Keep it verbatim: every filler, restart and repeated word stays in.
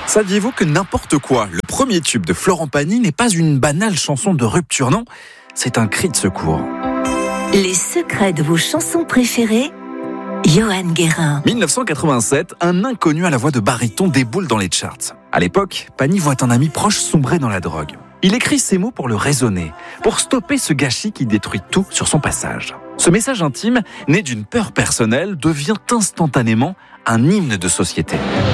Saviez-vous que N'importe quoi, le premier tube de Florent Pagny, n'est pas une banale chanson de rupture, non, c'est un cri de secours. Les secrets de vos chansons préférées, Johan Guérin. dix-neuf cent quatre-vingt-sept, un inconnu à la voix de baryton déboule dans les charts. À l'époque, Pagny voit un ami proche sombrer dans la drogue. Il écrit ces mots pour le raisonner, pour stopper ce gâchis qui détruit tout sur son passage. Ce message intime, né d'une peur personnelle, devient instantanément un hymne de société.